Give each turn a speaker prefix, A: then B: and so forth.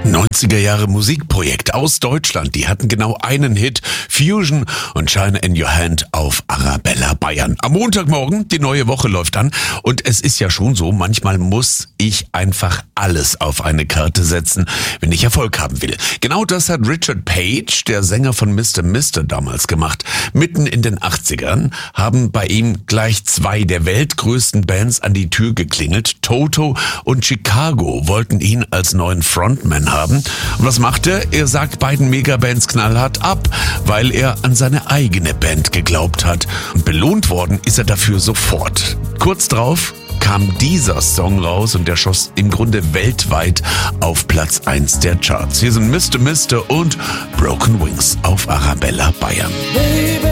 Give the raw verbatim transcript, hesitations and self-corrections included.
A: neunziger Jahre Musikprojekt aus Deutschland. Die hatten genau einen Hit, Fusion und Shine in Your Hand auf Arabella Bayern. Am Montagmorgen, die neue Woche läuft an und es ist ja schon so, manchmal muss ich einfach alles auf eine Karte setzen, wenn ich Erfolg haben will. Genau das hat Richard Page, der Sänger von Mister Mister, damals gemacht. Mitten in den achtzigern haben bei ihm gleich zwei der weltgrößten Bands an die Tür geklingelt. Toto und Chicago wollten ihn als neuen Frontman haben. Und was macht er? Er sagt beiden Megabands knallhart ab, weil er an seine eigene Band geglaubt hat. Und belohnt worden ist er dafür sofort. Kurz drauf kam dieser Song raus und der schoss im Grunde weltweit auf Platz eins der Charts. Hier sind Mister Mister und Broken Wings auf Arabella Bayern.
B: Baby.